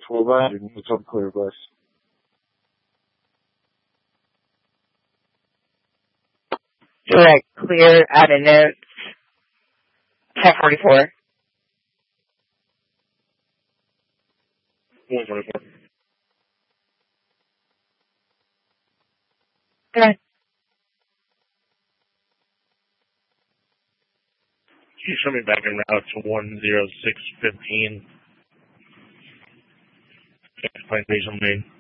4 remove some clear bus. Direct clear out of notes. 1044. 144. Okay. Can you show me back en route to 10615? Pine Regional Main.